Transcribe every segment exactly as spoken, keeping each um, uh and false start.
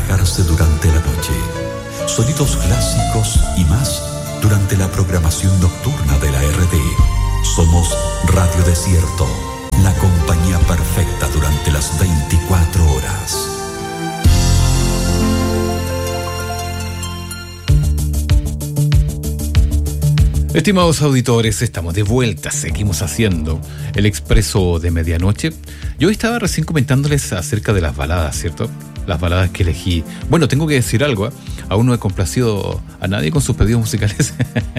relajarse durante la noche. Sonidos clásicos y más durante la programación nocturna de la R D. Somos Radio Desierto, la compañía perfecta durante las veinticuatro horas. Estimados auditores, estamos de vuelta, seguimos haciendo el Expreso de Medianoche. Yo estaba recién comentándoles acerca de las baladas, ¿cierto? Las baladas que elegí. Bueno, tengo que decir algo, ¿eh? Aún no he complacido a nadie con sus pedidos musicales.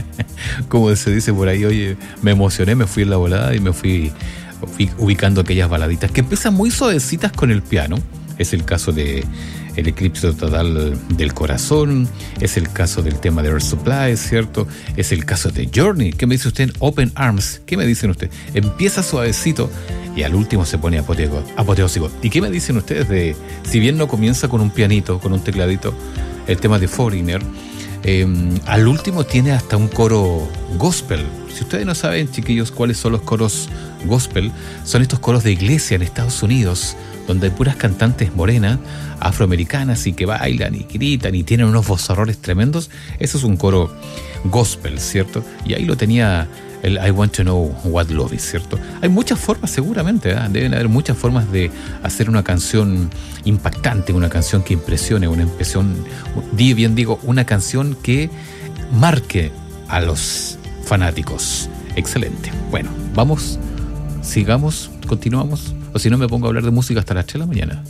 Como se dice por ahí, oye, me emocioné, me fui en la volada y me fui, fui ubicando aquellas baladitas que empiezan muy suavecitas con el piano. Es el caso de El Eclipse Total del Corazón, es el caso del tema de Air Supply, ¿cierto? Es el caso de Journey. ¿Qué me dice usted? Open Arms. ¿Qué me dicen ustedes? Empieza suavecito y al último se pone apoteo- apoteósico. ¿Y qué me dicen ustedes de, si bien no comienza con un pianito, con un tecladito, el tema de Foreigner, eh, al último tiene hasta un coro gospel? Si ustedes no saben, chiquillos, cuáles son los coros gospel, son estos coros de iglesia en Estados Unidos, donde hay puras cantantes morenas, afroamericanas, y que bailan y gritan y tienen unos vozarrones tremendos. Eso es un coro gospel, ¿cierto? Y ahí lo tenía el I Want to Know What Love Is, ¿cierto? Hay muchas formas, seguramente, ¿eh? Deben haber muchas formas de hacer una canción impactante, una canción que impresione, una impresión, bien digo, una canción que marque a los fanáticos. Excelente. Bueno, vamos, sigamos, continuamos. O si no, me pongo a hablar de música hasta las tres de la mañana.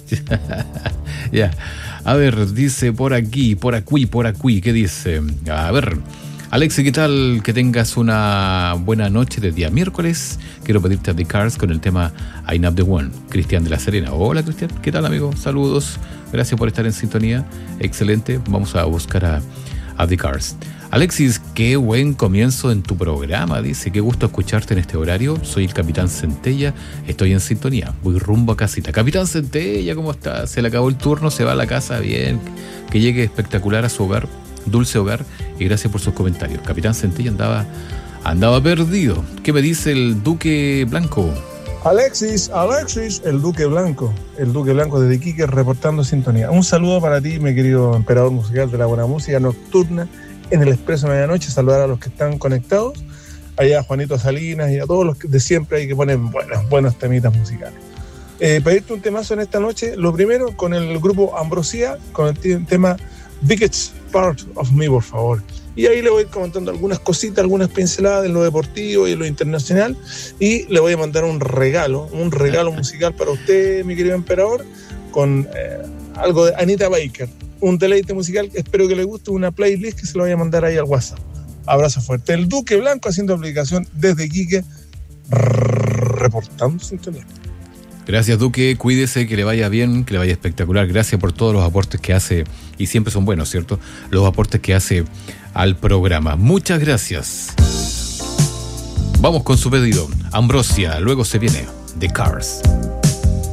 Ya. Yeah. A ver, dice por aquí, por aquí, por aquí. ¿Qué dice? A ver. Alexi, ¿qué tal? Que tengas una buena noche de día miércoles. Quiero pedirte a The Cars con el tema I'm Not The One. Cristian de la Serena. Hola, Cristian. ¿Qué tal, amigo? Saludos. Gracias por estar en sintonía. Excelente. Vamos a buscar a, a The Cars. Alexis, qué buen comienzo en tu programa, dice, qué gusto escucharte en este horario. Soy el Capitán Centella, estoy en sintonía, voy rumbo a casita. Capitán Centella, ¿cómo está? Se le acabó el turno, se va a la casa, bien, que llegue espectacular a su hogar, dulce hogar, y gracias por sus comentarios. Capitán Centella andaba, andaba perdido. ¿Qué me dice el Duque Blanco? Alexis, Alexis, el Duque Blanco, el Duque Blanco desde Iquique reportando sintonía. Un saludo para ti, mi querido emperador musical de la buena música nocturna en el Expreso de Medianoche. Saludar a los que están conectados, allá a Juanito Salinas y a todos los de siempre ahí que ponen buenos, buenos temitas musicales. Eh, pedirte un temazo en esta noche, lo primero con el grupo Ambrosia, con el t- tema Biggest Part of Me, por favor. Y ahí le voy a ir comentando algunas cositas, algunas pinceladas en lo deportivo y en lo internacional, y le voy a mandar un regalo, un regalo musical para usted, mi querido emperador, con eh, algo de Anita Baker. Un deleite musical, espero que le guste, una playlist que se lo voy a mandar ahí al WhatsApp. Abrazo fuerte. El Duque Blanco haciendo aplicación desde Iquique, reportando sintonía. Gracias, Duque, cuídese, que le vaya bien, que le vaya espectacular. Gracias por todos los aportes que hace, y siempre son buenos, ¿cierto? Los aportes que hace al programa. Muchas gracias. Vamos con su pedido. Ambrosia, luego se viene The Cars.